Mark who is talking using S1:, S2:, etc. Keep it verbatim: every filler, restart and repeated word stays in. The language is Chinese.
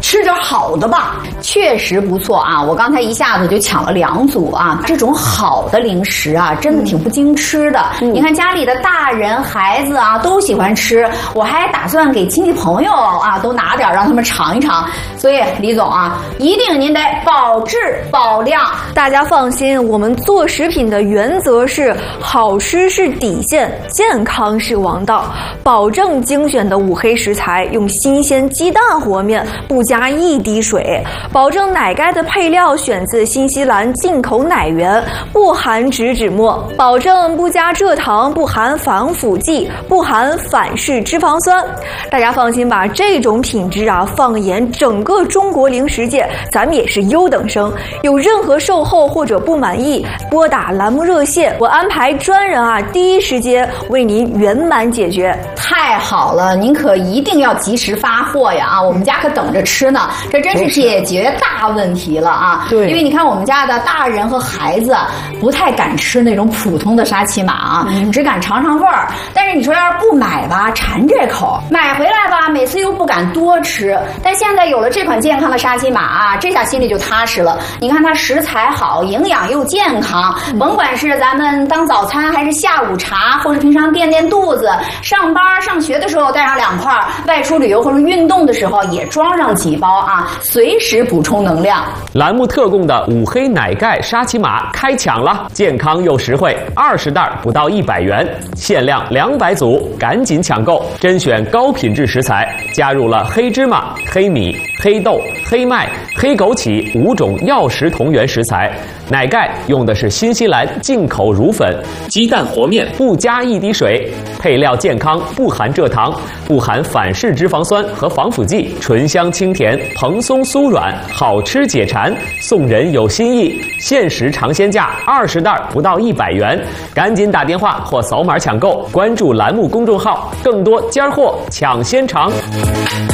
S1: 吃点好的吧。确实不错啊，我刚才一下子就抢了两组啊。这种好的零食啊，真的挺不经吃的。嗯、你看家里的大人孩子啊都喜欢吃，我还打算给亲戚朋友啊都拿点，让他们尝一尝。所以李总啊，一定您得保质保量。
S2: 大家放心，我们做食品的原则是好吃是底线，健康是王道，保证精选的五黑食材，用新鲜鸡蛋和面，不加一滴水，保证奶盖的配料选自新西兰进口奶源，不含植脂末，保证不加蔗糖，不含防腐剂，不含反式脂肪酸。大家放心吧，这种品质啊，放眼整个中国零食界，咱们也是优等生。有任何售后或者不满意，拨打栏目热线，我安排专人啊，第一时间为您圆满解决。
S1: 太好了，您可一定要及时发货呀！啊，我们家可等着吃呢，这真是解决大问题了啊！对，因为你看我们家的大人和孩子不太敢吃那种普通的沙琪玛啊，嗯、只敢尝尝味儿。但是你说要是不买吧，馋这口；买回来吧，每次又不敢多吃。但现在有了这款健康的沙琪玛啊，这下心里就踏实了。你看它食材好，营养又健康，甭管是咱们当早餐还是下午茶，或是平常垫垫肚子，上班上学的时候带上两块，外出旅游或者运动的时候也装上几包啊，随时补充能量。
S3: 栏目特供的五黑奶盖沙琪玛开抢了，健康又实惠，二十袋不到一百元，限量两百组，赶紧抢购！甄选高品质食材，加入了黑芝麻、黑米、黑豆、黑麦、黑枸杞五种药食同源食材。奶盖用的是新西兰进口乳粉，鸡蛋和面不加一滴水，配料健康，不含蔗糖，不含反式脂肪酸和防腐剂，醇香清甜，蓬松酥软，好吃解馋。送人有心意，限时尝鲜价二十袋不到一百元，赶紧打电话或扫码抢购，关注栏目公众号，更多尖货抢先尝。